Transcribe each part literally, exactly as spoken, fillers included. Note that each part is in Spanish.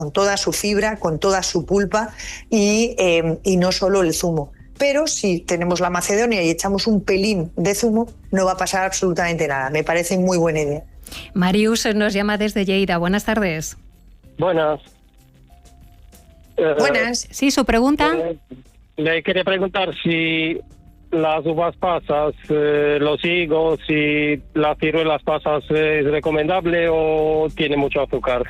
con toda su fibra, con toda su pulpa y, eh, y no solo el zumo. Pero si tenemos la macedonia y echamos un pelín de zumo, no va a pasar absolutamente nada. Me parece muy buena idea. Marius nos llama desde Lleida. Buenas tardes. Buenas. Eh, Buenas. Sí, su pregunta. Eh, le quería preguntar si las uvas pasas, eh, los higos y las ciruelas pasas es recomendable o tiene mucho azúcar.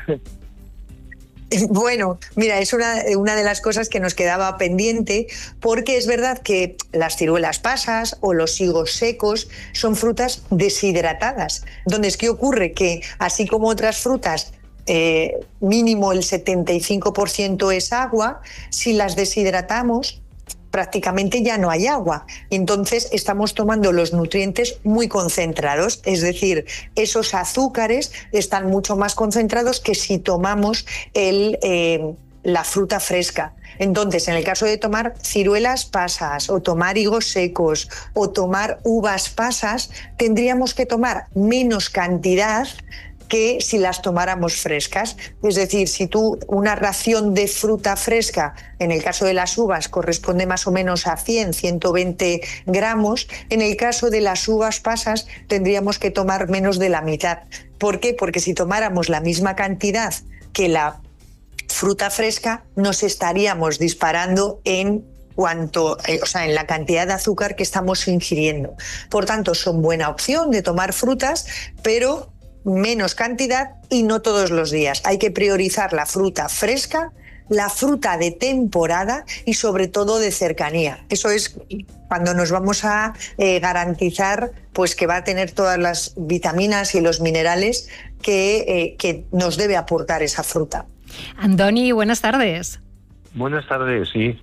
Bueno, mira, es una, una de las cosas que nos quedaba pendiente, porque es verdad que las ciruelas pasas o los higos secos son frutas deshidratadas. Entonces, ¿qué ocurre? Que así como otras frutas, eh, mínimo el setenta y cinco por ciento es agua, si las deshidratamos, prácticamente ya no hay agua. Entonces estamos tomando los nutrientes muy concentrados, es decir, esos azúcares están mucho más concentrados que si tomamos el, eh, la fruta fresca. Entonces, en el caso de tomar ciruelas pasas o tomar higos secos o tomar uvas pasas, tendríamos que tomar menos cantidad que si las tomáramos frescas. Es decir, si tú una ración de fruta fresca, en el caso de las uvas, corresponde más o menos a cien, ciento veinte gramos, en el caso de las uvas pasas tendríamos que tomar menos de la mitad. ¿Por qué? Porque si tomáramos la misma cantidad que la fruta fresca, nos estaríamos disparando en cuanto, eh, o sea, en la cantidad de azúcar que estamos ingiriendo. Por tanto, son buena opción de tomar frutas, pero menos cantidad y no todos los días. Hay que priorizar la fruta fresca, la fruta de temporada y sobre todo de cercanía. Eso es cuando nos vamos a eh, garantizar pues, que va a tener todas las vitaminas y los minerales que, eh, que nos debe aportar esa fruta. Andoni, buenas tardes. Buenas tardes, sí.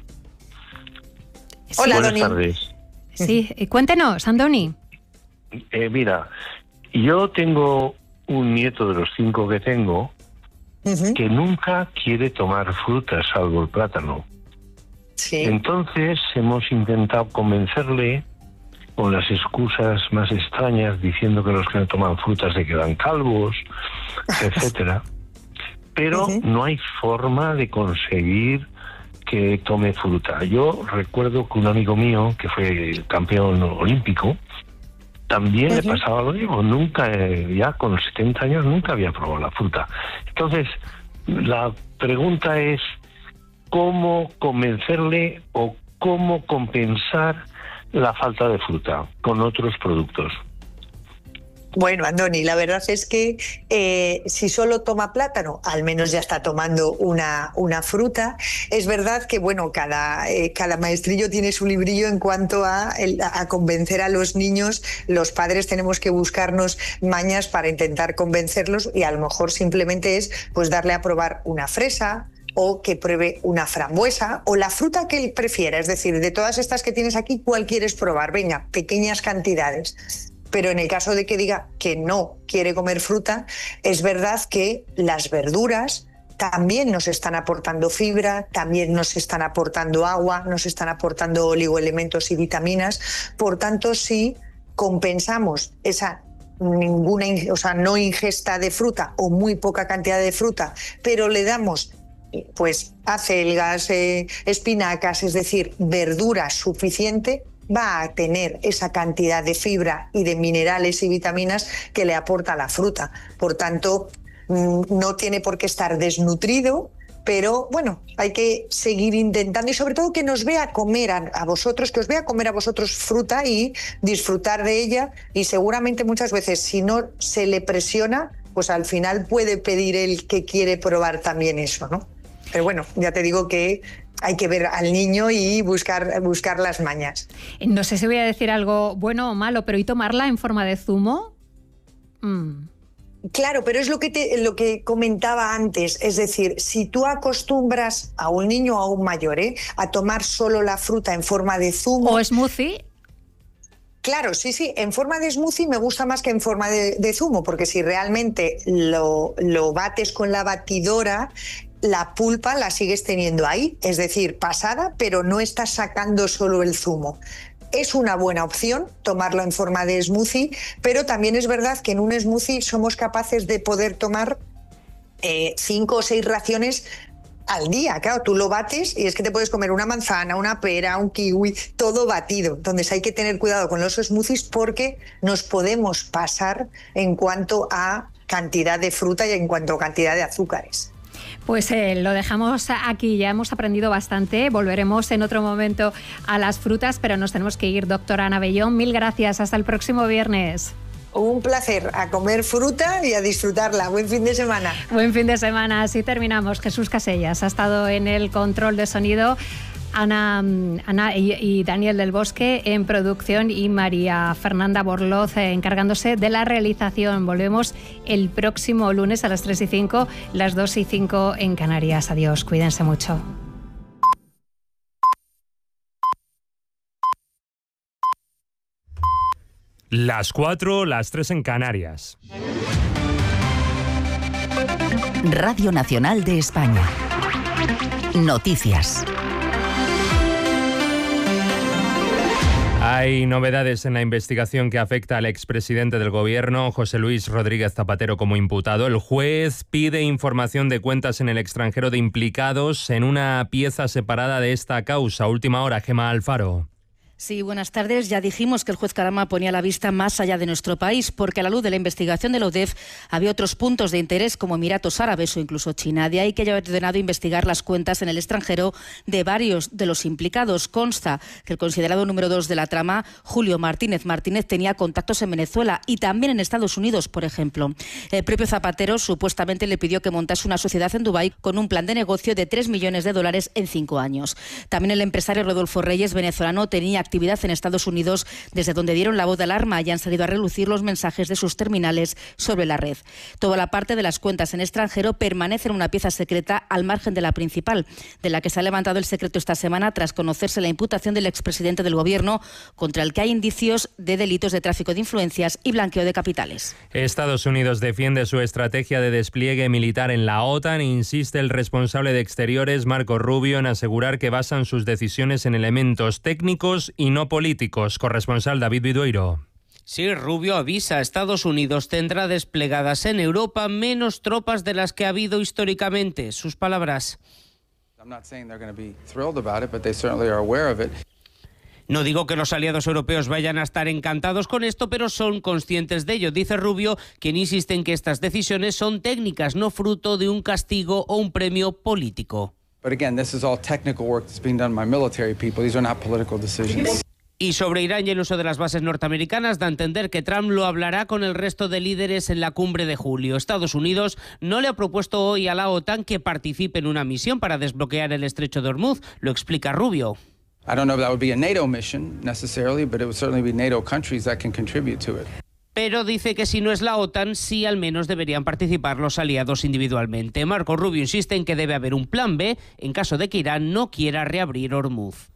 Hola, Buenas Doni. tardes. Sí, cuéntenos, Andoni. Eh, mira, yo tengo un nieto de los cinco que tengo Uh-huh. que nunca quiere tomar frutas, salvo el plátano. Sí. Entonces hemos intentado convencerle con las excusas más extrañas, diciendo que los que no toman frutas se quedan calvos, etcétera. Pero Uh-huh. no hay forma de conseguir que tome fruta. Yo recuerdo que un amigo mío, que fue campeón olímpico, también uh-huh. le pasaba lo mismo. Nunca, eh, ya con setenta años, nunca había probado la fruta. Entonces, la pregunta es, ¿cómo convencerle o cómo compensar la falta de fruta con otros productos? Bueno, Andoni, la verdad es que eh, si solo toma plátano, al menos ya está tomando una, una fruta. Es verdad que, bueno, cada, eh, cada maestrillo tiene su librillo en cuanto a, el, a convencer a los niños. Los padres tenemos que buscarnos mañas para intentar convencerlos y a lo mejor simplemente es pues darle a probar una fresa, o que pruebe una frambuesa o la fruta que él prefiera. Es decir, de todas estas que tienes aquí, ¿cuál quieres probar? Venga, pequeñas cantidades. Pero en el caso de que diga que no quiere comer fruta, es verdad que las verduras también nos están aportando fibra, también nos están aportando agua, nos están aportando oligoelementos y vitaminas. Por tanto, si compensamos esa ninguna, o sea, no ingesta de fruta o muy poca cantidad de fruta, pero le damos pues acelgas, eh, espinacas, es decir, verdura suficiente, va a tener esa cantidad de fibra y de minerales y vitaminas que le aporta la fruta. Por tanto, no tiene por qué estar desnutrido, pero bueno, hay que seguir intentando y sobre todo que nos vea comer a, a vosotros, que os vea comer a vosotros fruta y disfrutar de ella, y seguramente muchas veces si no se le presiona, pues al final puede pedir el que quiere probar también eso, ¿no? Pero bueno, ya te digo que hay que ver al niño y buscar, buscar las mañas. No sé si voy a decir algo bueno o malo, pero ¿y tomarla en forma de zumo? Mm. Claro, pero es lo que, te, lo que comentaba antes. Es decir, si tú acostumbras a un niño o a un mayor ¿eh? a tomar solo la fruta en forma de zumo... ¿O smoothie? Claro, sí, sí, en forma de smoothie me gusta más que en forma de, de zumo, porque si realmente lo, lo bates con la batidora, la pulpa la sigues teniendo ahí, es decir, pasada, pero no estás sacando solo el zumo. Es una buena opción tomarlo en forma de smoothie, pero también es verdad que en un smoothie somos capaces de poder tomar eh, cinco o seis raciones al día. Claro, tú lo bates y es que te puedes comer una manzana, una pera, un kiwi, todo batido. Entonces hay que tener cuidado con los smoothies porque nos podemos pasar en cuanto a cantidad de fruta y en cuanto a cantidad de azúcares. Pues eh, lo dejamos aquí, ya hemos aprendido bastante, volveremos en otro momento a las frutas, pero nos tenemos que ir. Doctora Ana Bellón, mil gracias, hasta el próximo viernes. Un placer, a comer fruta y a disfrutarla. Buen fin de semana. Buen fin de semana, así terminamos. Jesús Casellas ha estado en el control de sonido, Ana, Ana y, y Daniel del Bosque en producción y María Fernanda Borloz eh, encargándose de la realización. Volvemos el próximo lunes a las tres y cinco, las dos y cinco en Canarias. Adiós, cuídense mucho. Las cuatro, las tres en Canarias. Radio Nacional de España. Noticias. Hay novedades en la investigación que afecta al expresidente del Gobierno, José Luis Rodríguez Zapatero, como imputado. El juez pide información de cuentas en el extranjero de implicados en una pieza separada de esta causa. Última hora, Gemma Alfaro. Sí, buenas tardes. Ya dijimos que el juez Carama ponía la vista más allá de nuestro país, porque a la luz de la investigación de la U D E F había otros puntos de interés como Emiratos Árabes o incluso China. De ahí que haya ordenado investigar las cuentas en el extranjero de varios de los implicados. Consta que el considerado número dos de la trama, Julio Martínez Martínez, tenía contactos en Venezuela y también en Estados Unidos, por ejemplo. El propio Zapatero supuestamente le pidió que montase una sociedad en Dubái con un plan de negocio de tres millones de dólares en cinco años. También el empresario Rodolfo Reyes, venezolano, tenía actividad en Estados Unidos, desde donde dieron la voz de alarma y han salido a relucir los mensajes de sus terminales sobre la red. Toda la parte de las cuentas en extranjero permanece en una pieza secreta al margen de la principal, de la que se ha levantado el secreto esta semana tras conocerse la imputación del expresidente del Gobierno, contra el que hay indicios de delitos de tráfico de influencias y blanqueo de capitales. Estados Unidos defiende su estrategia de despliegue militar en la OTAN e insiste el responsable de Exteriores, Marco Rubio, en asegurar que basan sus decisiones en elementos técnicos y no políticos. Corresponsal David Vidueiro. Sí, Rubio avisa, Estados Unidos tendrá desplegadas en Europa menos tropas de las que ha habido históricamente. Sus palabras. No digo que los aliados europeos vayan a estar encantados con esto, pero son conscientes de ello. Dice Rubio, quien insiste en que estas decisiones son técnicas, no fruto de un castigo o un premio político. But again, this is all technical work that's being done by military people. These are not political decisions. Y sobre Irán y el uso de las bases norteamericanas, da a entender que Trump lo hablará con el resto de líderes en la cumbre de julio. Estados Unidos no le ha propuesto hoy a la OTAN que participe en una misión para desbloquear el estrecho de Hormuz. Lo explica Rubio. I don't know if that would be a NATO mission necessarily, but it would certainly be NATO countries that can contribute to it. Pero dice que si no es la OTAN, sí al menos deberían participar los aliados individualmente. Marco Rubio insiste en que debe haber un plan B en caso de que Irán no quiera reabrir Hormuz.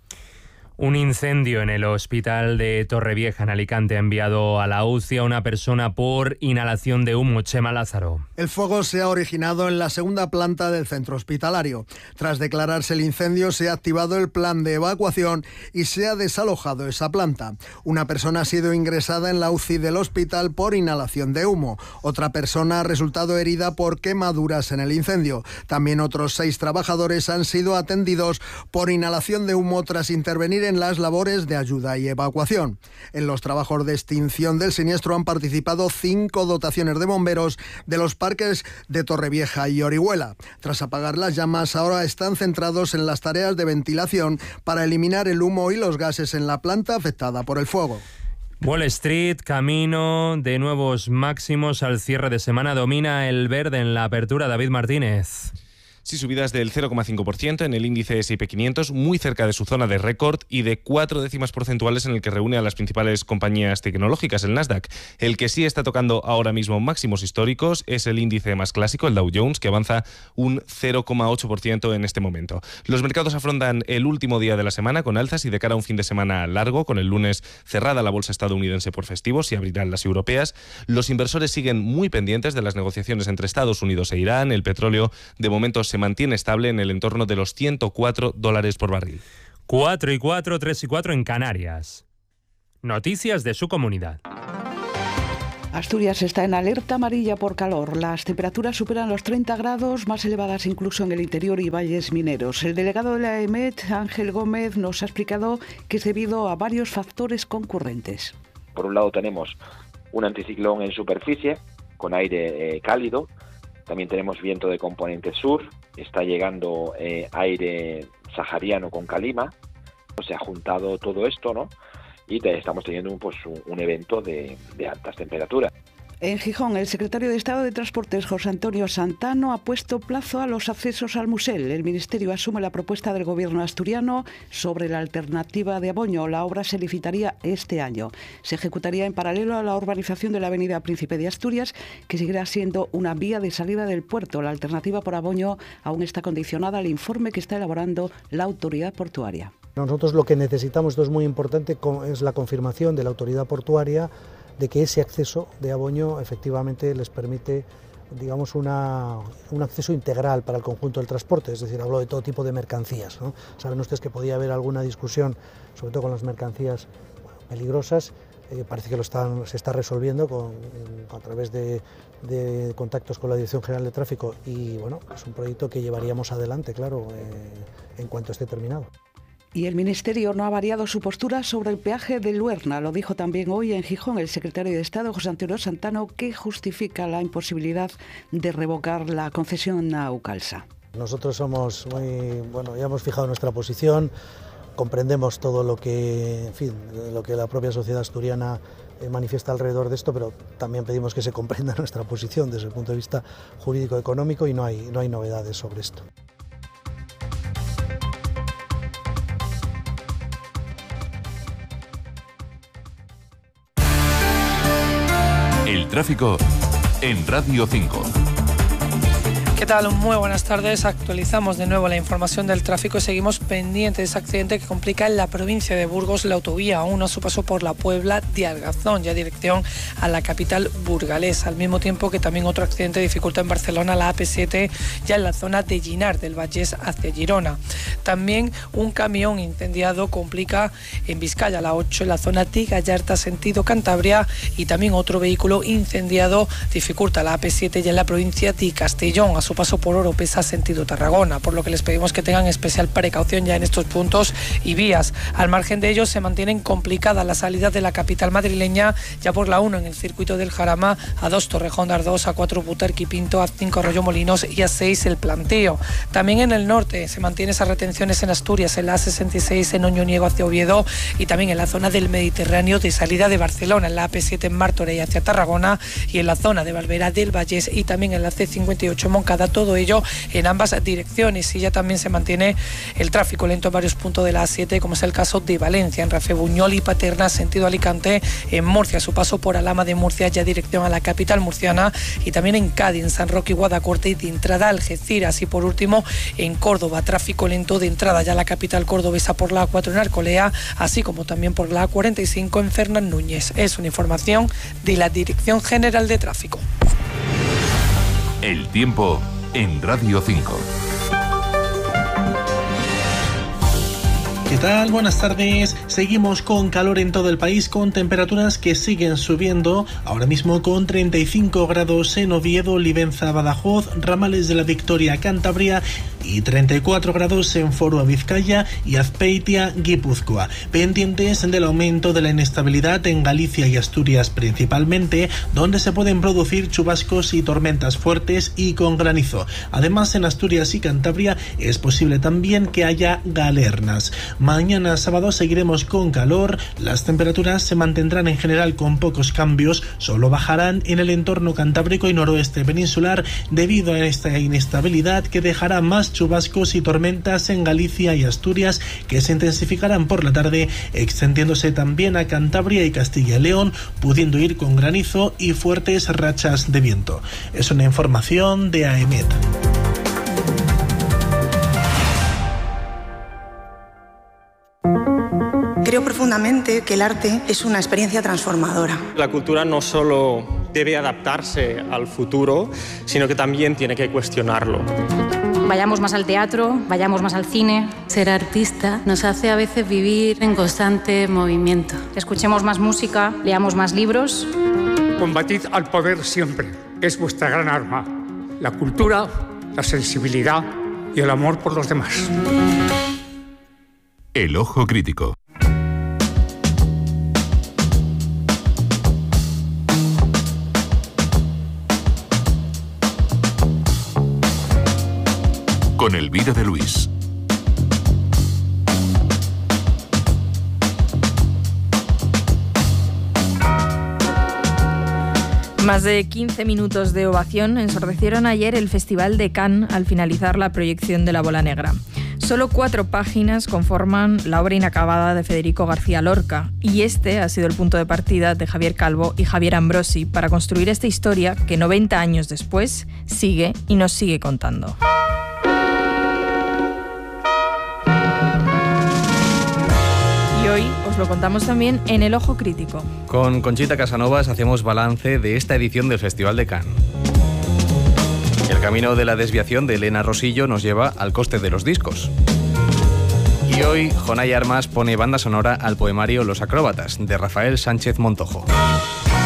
Un incendio en el hospital de Torrevieja, en Alicante, ha enviado a la U C I a una persona por inhalación de humo. Chema Lázaro. El fuego se ha originado en la segunda planta del centro hospitalario. Tras declararse el incendio, se ha activado el plan de evacuación y se ha desalojado esa planta. Una persona ha sido ingresada en la U C I del hospital por inhalación de humo. Otra persona ha resultado herida por quemaduras en el incendio. También otros seis trabajadores han sido atendidos por inhalación de humo tras intervenir en las labores de ayuda y evacuación. En los trabajos de extinción del siniestro han participado cinco dotaciones de bomberos de los parques de Torrevieja y Orihuela. Tras apagar las llamas, ahora están centrados en las tareas de ventilación para eliminar el humo y los gases en la planta afectada por el fuego. Wall Street, camino de nuevos máximos al cierre de semana. Domina el verde en la apertura. David Martínez. Sí, subidas del cero coma cinco por ciento en el índice ese y pe quinientos, muy cerca de su zona de récord y de cuatro décimas porcentuales en el que reúne a las principales compañías tecnológicas, el Nasdaq. El que sí está tocando ahora mismo máximos históricos es el índice más clásico, el Dow Jones, que avanza un cero coma ocho por ciento en este momento. Los mercados afrontan el último día de la semana con alzas y de cara a un fin de semana largo, con el lunes cerrada la bolsa estadounidense por festivos y abrirán las europeas. Los inversores siguen muy pendientes de las negociaciones entre Estados Unidos e Irán. El petróleo, de momento, se mantiene estable en el entorno de los ciento cuatro dólares por barril. cuatro y cuatro, tres y cuatro en Canarias. Noticias de su comunidad. Asturias está en alerta amarilla por calor. Las temperaturas superan los treinta grados, más elevadas incluso en el interior y valles mineros. El delegado de la E M E T, Ángel Gómez, nos ha explicado que es debido a varios factores concurrentes. Por un lado tenemos un anticiclón en superficie con aire eh, cálido. También tenemos viento de componente sur. Está llegando eh, aire sahariano con calima. Se ha juntado todo esto, ¿no? Y te, estamos teniendo un, pues, un, un evento de, de altas temperaturas. En Gijón, el secretario de Estado de Transportes, José Antonio Santano, ha puesto plazo a los accesos al Musel. El Ministerio asume la propuesta del Gobierno asturiano sobre la alternativa de Aboño. La obra se licitaría este año. Se ejecutaría en paralelo a la urbanización de la avenida Príncipe de Asturias, que seguirá siendo una vía de salida del puerto. La alternativa por Aboño aún está condicionada al informe que está elaborando la autoridad portuaria. Nosotros lo que necesitamos, esto es muy importante, es la confirmación de la autoridad portuaria de que ese acceso de Aboño efectivamente les permite, digamos, una, un acceso integral para el conjunto del transporte, es decir, hablo de todo tipo de mercancías, ¿no? Saben ustedes que podía haber alguna discusión, sobre todo con las mercancías bueno, peligrosas, eh, parece que lo están, se está resolviendo con, a través de, de contactos con la Dirección General de Tráfico y bueno, es un proyecto que llevaríamos adelante, claro, eh, en cuanto esté terminado. Y el Ministerio no ha variado su postura sobre el peaje de Luerna. Lo dijo también hoy en Gijón el secretario de Estado, José Antonio Santano, que justifica la imposibilidad de revocar la concesión a Ucalsa. Nosotros somos muy, bueno, ya hemos fijado nuestra posición, comprendemos todo lo que, en fin, lo que la propia sociedad asturiana manifiesta alrededor de esto, pero también pedimos que se comprenda nuestra posición desde el punto de vista jurídico-económico y no hay, no hay novedades sobre esto. El tráfico en Radio cinco. ¿Qué tal? Muy buenas tardes. Actualizamos de nuevo la información del tráfico y seguimos pendientes de ese accidente que complica en la provincia de Burgos la autovía uno a su paso por la Puebla de Argazón, ya dirección a la capital burgalesa. Al mismo tiempo que también otro accidente dificulta en Barcelona la A P siete, ya en la zona de Ginar del Vallés hacia Girona. También un camión incendiado complica en Vizcaya la ocho, en la zona de Gallarta sentido Cantabria, y también otro vehículo incendiado dificulta la A P siete ya en la provincia de Castellón a su paso por Oropesa sentido Tarragona, por lo que les pedimos que tengan especial precaución ya en estos puntos y vías. Al margen de ellos se mantienen complicadas las salidas de la capital madrileña, ya por la uno en el circuito del Jarama, a dos Torrejón de Ardoz, a cuatro Butarque y Pinto, a cinco Arroyo Molinos y a seis El Planteo. También en el norte se mantienen esas retenciones en Asturias, en la A sesenta y seis en Oñoniego hacia Oviedo y también en la zona del Mediterráneo de salida de Barcelona, en la A P siete en Martorell hacia Tarragona y en la zona de Valvera del Vallés y también en la C cincuenta y ocho Moncada, todo ello en ambas direcciones. Y ya también se mantiene el tráfico lento en varios puntos de la A siete, como es el caso de Valencia, en Rafe-Buñol y Paterna, sentido Alicante, en Murcia, su paso por Alhama de Murcia, ya dirección a la capital murciana, y también en Cádiz, en San Roque y Guadacorte, y de entrada a Algeciras. Y por último, en Córdoba, tráfico lento de entrada ya a la capital cordobesa por la A cuatro en Arcolea, así como también por la A cuarenta y cinco en Fernán Núñez. Es una información de la Dirección General de Tráfico. El tiempo en Radio cinco. ¿Qué tal? Buenas tardes. Seguimos con calor en todo el país, con temperaturas que siguen subiendo. Ahora mismo con treinta y cinco grados en Oviedo, Livenza, Badajoz, Ramales de la Victoria, Cantabria, y treinta y cuatro grados en Forua, Vizcaya, y Azpeitia, Guipúzcoa. Pendientes del aumento de la inestabilidad en Galicia y Asturias principalmente, donde se pueden producir chubascos y tormentas fuertes y con granizo. Además, en Asturias y Cantabria es posible también que haya galernas. Mañana sábado seguiremos con calor, las temperaturas se mantendrán en general con pocos cambios, solo bajarán en el entorno cantábrico y noroeste peninsular debido a esta inestabilidad que dejará más chubascos y tormentas en Galicia y Asturias, que se intensificarán por la tarde, extendiéndose también a Cantabria y Castilla y León, pudiendo ir con granizo y fuertes rachas de viento. Es una información de A E M E T. Creo profundamente que el arte es una experiencia transformadora. La cultura no solo debe adaptarse al futuro, sino que también tiene que cuestionarlo. Vayamos más al teatro, vayamos más al cine. Ser artista nos hace a veces vivir en constante movimiento. Escuchemos más música, leamos más libros. combatid al poder siempre. Es vuestra gran arma. La cultura, la sensibilidad y el amor por los demás. El Ojo Crítico. Con Elvira de Luis. Más de quince minutos de ovación ensordecieron ayer el Festival de Cannes al finalizar la proyección de La Bola Negra. Solo cuatro páginas conforman la obra inacabada de Federico García Lorca, y este ha sido el punto de partida de Javier Calvo y Javier Ambrosi para construir esta historia que noventa años después sigue y nos sigue contando. Y hoy os lo contamos también en El Ojo Crítico. Con Conchita Casanovas hacemos balance de esta edición del Festival de Cannes. El camino de la desviación de Elena Rosillo nos lleva al coste de los discos. Y hoy Jonay Armas pone banda sonora al poemario Los Acróbatas, de Rafael Sánchez Montojo.